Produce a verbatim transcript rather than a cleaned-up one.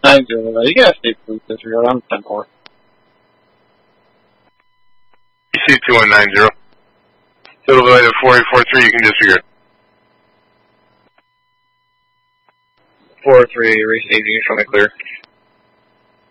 nine zero. You guys stay please disregard. I'm ten four. E C two one nine zero. Total value of four eight four three, you can disregard. four three, restaging, show me clear.